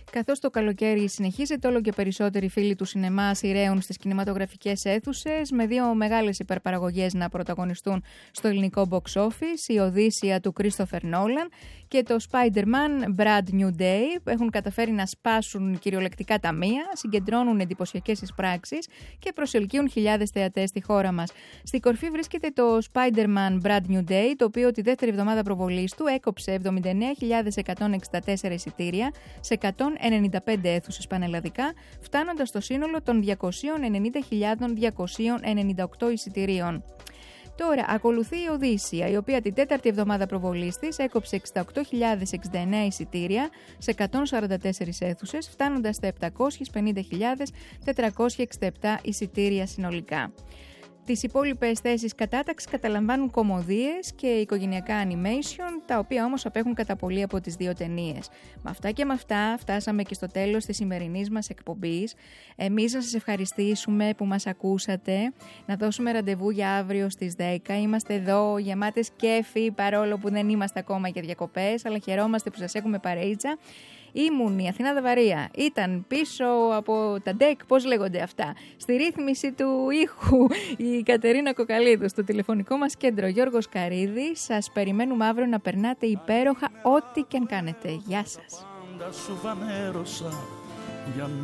Καθώς το καλοκαίρι συνεχίζεται, όλο και περισσότεροι φίλοι του σινεμά σειραίουν στις κινηματογραφικές αίθουσες, με δύο μεγάλες υπερπαραγωγές να πρωταγωνιστούν στο ελληνικό box office, η Οδύσσεια του Christopher Nolan και το Spider-Man Brand New Day, που έχουν καταφέρει να σπάσουν κυριολεκτικά ταμεία, συγκεντρώνουν εντυπωσιακές εισπράξεις και προσελκύουν χιλιάδες θεατές στη χώρα μας. Στη κορφή βρίσκεται το Spider-Man Brand New Day, το οποίο τη δεύτερη εβδομάδα προβολής του έκοψε 79.164 εισιτήρια σε 195 αίθουσες πανελλαδικά, φτάνοντας στο σύνολο των 290.298 εισιτηρίων. Τώρα ακολουθεί η Οδύσσεια, η οποία την τέταρτη εβδομάδα προβολής της έκοψε 68.069 εισιτήρια σε 144 αίθουσες, φτάνοντας στα 750.467 εισιτήρια συνολικά. Τις υπόλοιπες θέσεις κατάταξης καταλαμβάνουν κωμωδίες και οικογενειακά animation, τα οποία όμως απέχουν κατά πολύ από τις δύο ταινίες. Με αυτά και με αυτά φτάσαμε και στο τέλος της σημερινής μας εκπομπής. Εμείς να σας ευχαριστήσουμε που μας ακούσατε, να δώσουμε ραντεβού για αύριο στις 10. Είμαστε εδώ γεμάτες κέφι, παρόλο που δεν είμαστε ακόμα για διακοπές, αλλά χαιρόμαστε που σας έχουμε παρεΐτσα. Ήμουν η Αθηνά Δαβαρία, ήταν πίσω από τα ντεκ, πώς λέγονται αυτά, στη ρύθμιση του ήχου η Κατερίνα Κοκαλίδου, στο τηλεφωνικό μας κέντρο Γιώργος Καρίδης. Σας περιμένουμε αύριο να περνάτε υπέροχα ό,τι και αν κάνετε. Γεια σας.